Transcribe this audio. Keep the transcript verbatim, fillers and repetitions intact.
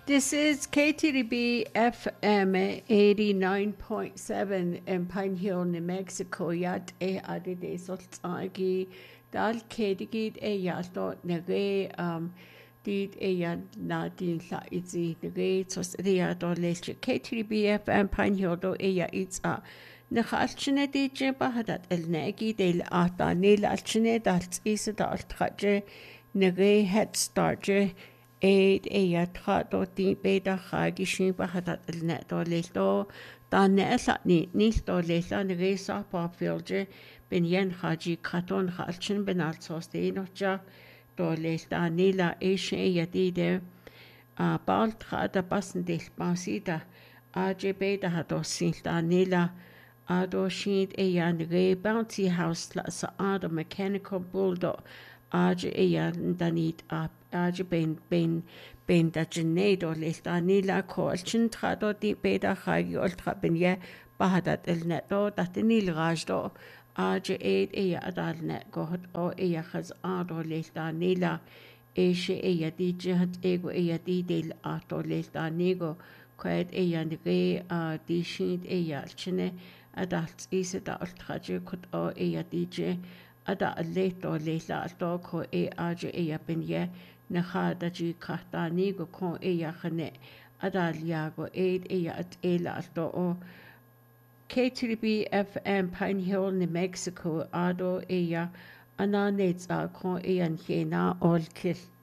This is K T D B F M eighty-nine point seven in Pine Hill, New Mexico. Yat e adi de soltagi dal kedigid e yato nege um did e yad na din la itzi nege tos ria do leche K T D B F M Pine Hill do e ya itza نخالشنا دي جنبا هدات الناقي دي الآتا نيل الشنا دالت إيسا دالت خاجة نغي هاد ستارجة ايد ايات خاطو دي بيدا خاجي شنبا هدات الناقدو ليلتو دا نأسا ني نيلتو ليلتا نغي صاحبا فيلجة بنيان خاجي خاتون خالشن بنال صوص دي نوجا دو ليلتا نيلا ايشن اياتي دي بالت خاطا باسن دي الباسي دا آجي بيدا هدو سيلتا نيلا Ado sheet e yan re bouncy house la sa ado mechanical bulldog age e yan danit up age ben ben ben da genedo lesta nila kolchen trado di beta khagi ultra ben ye bahadat el neto dat nil rajdo age e e ya adal net god o e ya khaz ado lesta nila e she e ya di jhat ego e ya di del ato lesta nego kwet e yan re a di sheet e ya chne adalt isa da ultraje kut o e ya dije ada leto lela to ko e aje e ya benye na khada ji khata ni go ko e ya khane ada liago e e ya at e la to o K T D B F M Pine Hill, New Mexico ado e ya ana netsa ko e yan hena ol kil